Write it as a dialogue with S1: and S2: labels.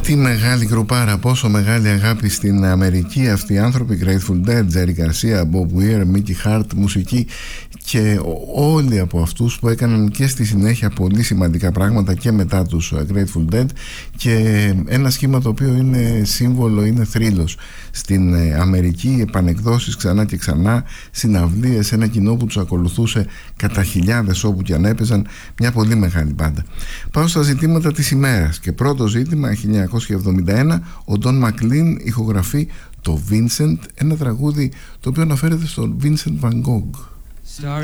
S1: Τι μεγάλη γκρουπάρα, πόσο μεγάλη αγάπη στην Αμερική αυτοί οι άνθρωποι. Grateful Dead, Jerry Garcia, Bob Weir, Mickey Hart, μουσική, και όλοι από αυτούς που έκαναν και στη συνέχεια πολύ σημαντικά πράγματα και μετά τους Grateful Dead, και ένα σχήμα το οποίο είναι σύμβολο, είναι θρύλος στην Αμερική. Επανεκδόσεις ξανά και ξανά, συναυλίες, ένα κοινό που τους ακολουθούσε κατά χιλιάδες όπου και αν έπαιζαν, μια πολύ μεγάλη μπάντα. Πάω στα ζητήματα της ημέρας και πρώτο ζήτημα, 1971, ο Don McLean ηχογραφεί το Vincent, ένα τραγούδι το οποίο αναφέρεται στον Vincent Van Gogh.